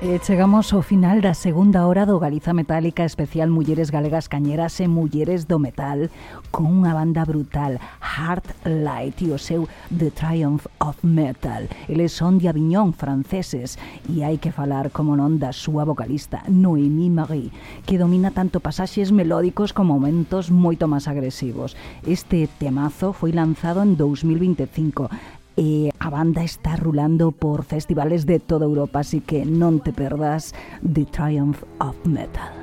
Chegamos ao final da segunda hora do Galiza Metálica especial Mulleres Galegas Cañeras e Mulleres do Metal con unha banda brutal, Heart Light, e o seu The Triumph of Metal. Eles son de Aviñón, franceses, e hai que falar, como non, da súa vocalista, Noémie Marie, que domina tanto pasaxes melódicos como momentos moito máis agresivos. Este temazo foi lanzado en 2025, e a banda está rulando por festivales de toda Europa, así que non te perdas The Triumph of Metal.